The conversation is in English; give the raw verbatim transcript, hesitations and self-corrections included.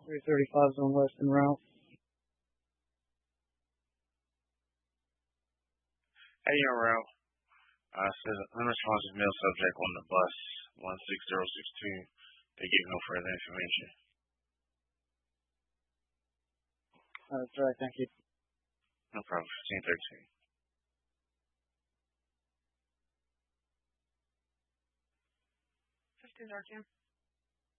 three thirty-five is on Weston route. Hey, yo, route. Uh, says unresponsive male subject on the bus one six zero six two. They give no further information. Uh, that's right, thank you. No problem. fifteen thirteen. fifteen thirteen.